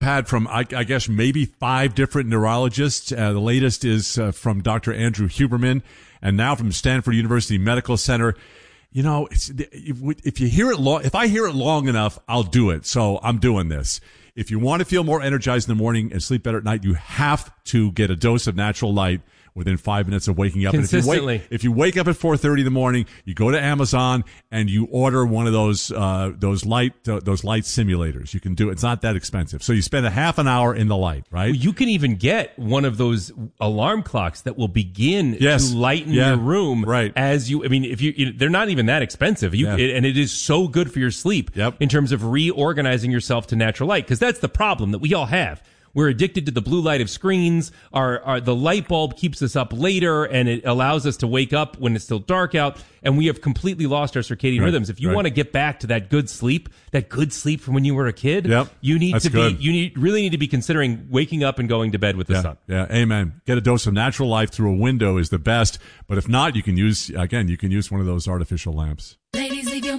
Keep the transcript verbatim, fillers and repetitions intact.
had from, I, I guess, maybe five different neurologists. Uh, the latest is uh, from Doctor Andrew Huberman, and now from Stanford University Medical Center. You know, it's, if, if you hear it long, if I hear it long enough, I'll do it. So I'm doing this. If you want to feel more energized in the morning and sleep better at night, you have to get a dose of natural light within five minutes of waking up. Consistently. And if you wake, if you wake up at four thirty in the morning, you go to Amazon and you order one of those, uh, those light, uh, those light simulators. You can do it. It's not that expensive. So you spend a half an hour in the light, right? You can even get one of those alarm clocks that will begin yes. to lighten yeah. your room right. as you, I mean, if you, you they're not even that expensive. You, yeah. it, and it is so good for your sleep yep. in terms of reorganizing yourself to natural light. Cause that's the problem that we all have. We're addicted to the blue light of screens. Our, our, the light bulb keeps us up later and it allows us to wake up when it's still dark out. And we have completely lost our circadian right, rhythms. If you right. want to get back to that good sleep, that good sleep from when you were a kid, yep, you need that's to good. be, you need, really need to be considering waking up and going to bed with the yeah, sun. Yeah. Amen. Get a dose of natural light through a window is the best. But if not, you can use, again, you can use one of those artificial lamps. Ladies, leave your